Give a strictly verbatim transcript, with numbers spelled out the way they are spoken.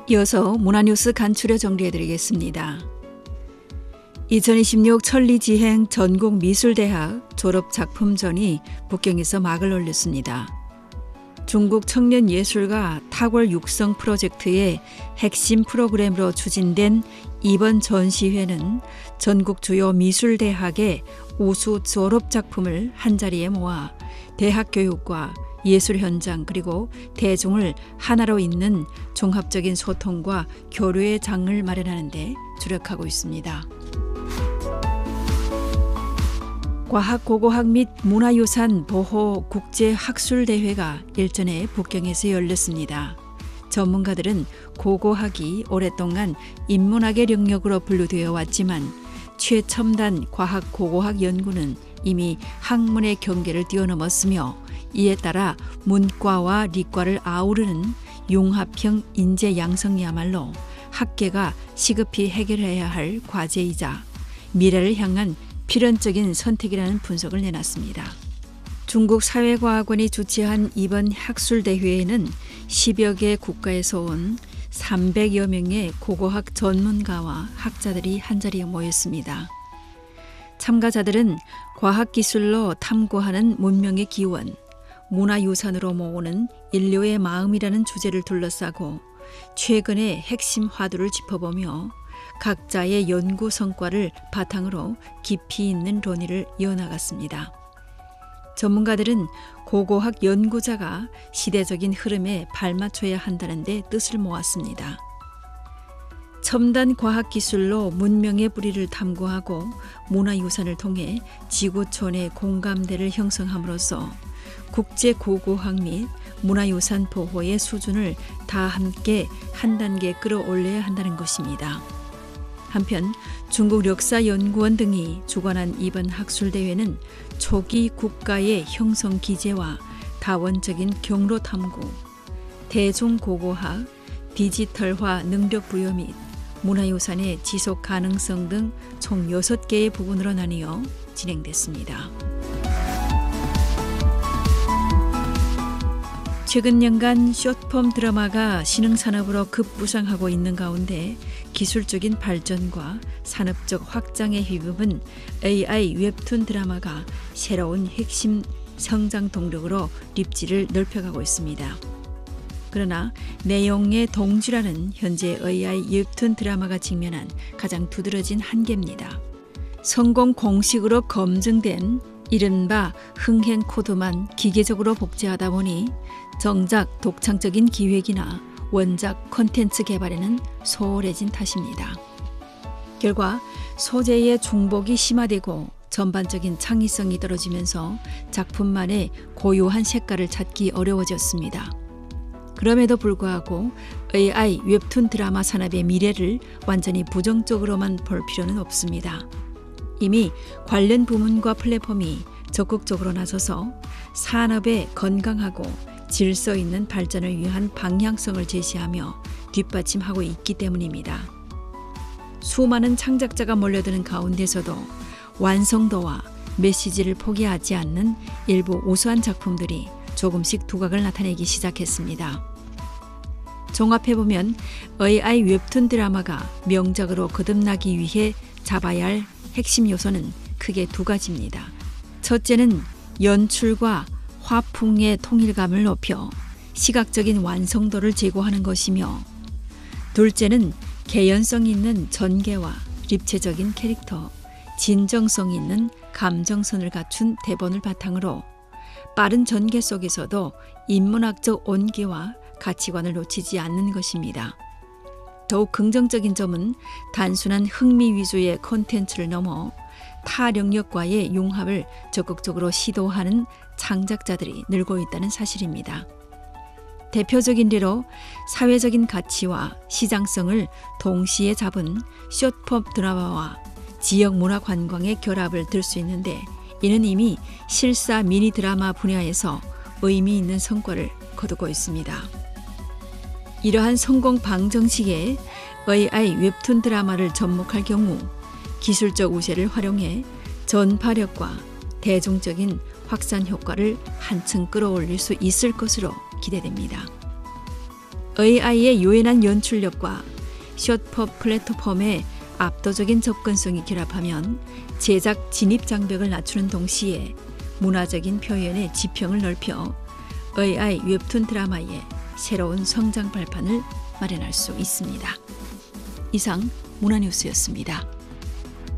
이어서 문화뉴스 간추려 정리해드리겠습니다. 이천이십육 천리지행 전국미술대학 졸업작품전이 북경에서 막을 올렸습니다. 중국 청년예술가 탁월 육성 프로젝트의 핵심 프로그램으로 추진된 이번 전시회는 전국 주요 미술대학의 우수 졸업작품을 한자리에 모아 대학 교육과 예술 현장 그리고 대중을 하나로 잇는 종합적인 소통과 교류의 장을 마련하는 데 주력하고 있습니다. 과학, 고고학 및 문화유산 보호 국제학술대회가 일전에 북경에서 열렸습니다. 전문가들은 고고학이 오랫동안 인문학의 영역으로 분류되어 왔지만 최첨단 과학 고고학 연구는 이미 학문의 경계를 뛰어넘었으며 이에 따라 문과와 리과를 아우르는 융합형 인재 양성이야말로 학계가 시급히 해결해야 할 과제이자 미래를 향한 필연적인 선택이라는 분석을 내놨습니다. 중국 사회과학원이 주최한 이번 학술대회에는 십여 개 국가에서 온 삼백여 명의 고고학 전문가와 학자들이 한자리에 모였습니다. 참가자들은 과학기술로 탐구하는 문명의 기원, 문화유산으로 모으는 인류의 마음이라는 주제를 둘러싸고 최근의 핵심 화두를 짚어보며 각자의 연구 성과를 바탕으로 깊이 있는 논의를 이어나갔습니다. 전문가들은 고고학 연구자가 시대적인 흐름에 발맞춰야 한다는 데 뜻을 모았습니다. 첨단 과학기술로 문명의 뿌리를 탐구하고 문화유산을 통해 지구촌의 공감대를 형성함으로써 국제 고고학 및 문화유산 보호의 수준을 다 함께 한 단계 끌어올려야 한다는 것입니다. 한편 중국 역사연구원 등이 주관한 이번 학술대회는 초기 국가의 형성 기제와 다원적인 경로 탐구, 대중고고학, 디지털화 능력 부여 및 문화유산의 지속 가능성 등 총 여섯 개의 부분으로 나뉘어 진행됐습니다. 최근 년간 숏폼 드라마가 신흥산업으로 급부상하고 있는 가운데 기술적인 발전과 산업적 확장에 휘둪은 에이아이 웹툰 드라마가 새로운 핵심 성장 동력으로 입지를 넓혀가고 있습니다. 그러나 내용의 동질화는 현재 에이아이 웹툰 드라마가 직면한 가장 두드러진 한계입니다. 성공 공식으로 검증된 이른바 흥행 코드만 기계적으로 복제하다 보니 정작 독창적인 기획이나 원작 콘텐츠 개발에는 소홀해진 탓입니다. 결과 소재의 중복이 심화되고 전반적인 창의성이 떨어지면서 작품만의 고유한 색깔을 찾기 어려워졌습니다. 그럼에도 불구하고 에이아이 웹툰 드라마 산업의 미래를 완전히 부정적으로만 볼 필요는 없습니다. 이미 관련 부문과 플랫폼이 적극적으로 나서서 산업의 건강하고 질서 있는 발전을 위한 방향성을 제시하며 뒷받침하고 있기 때문입니다. 수많은 창작자가 몰려드는 가운데서도 완성도와 메시지를 포기하지 않는 일부 우수한 작품들이 조금씩 두각을 나타내기 시작했습니다. 종합해보면 에이아이 웹툰 드라마가 명작으로 거듭나기 위해 잡아야 할 핵심 요소는 크게 두 가지입니다. 첫째는 연출과 화풍의 통일감을 높여 시각적인 완성도를 제고하는 것이며, 둘째는 개연성 있는 전개와 입체적인 캐릭터, 진정성 있는 감정선을 갖춘 대본을 바탕으로 빠른 전개 속에서도 인문학적 온기와 가치관을 놓치지 않는 것입니다. 더욱 긍정적인 점은 단순한 흥미 위주의 콘텐츠를 넘어 타 영역과의 융합을 적극적으로 시도하는 창작자들이 늘고 있다는 사실입니다. 대표적인 예로 사회적인 가치와 시장성을 동시에 잡은 숏폼 드라마와 지역 문화 관광의 결합을 들 수 있는데, 이는 이미 실사 미니 드라마 분야에서 의미 있는 성과를 거두고 있습니다. 이러한 성공 방정식에 에이아이 웹툰 드라마를 접목할 경우 기술적 우세를 활용해 전파력과 대중적인 확산 효과를 한층 끌어올릴 수 있을 것으로 기대됩니다. 에이아이의 유연한 연출력과 숏폼 플랫폼의 압도적인 접근성이 결합하면 제작 진입 장벽을 낮추는 동시에 문화적인 표현의 지평을 넓혀 에이아이 웹툰 드라마의 새로운 성장 발판을 마련할 수 있습니다. 이상 문화뉴스였습니다.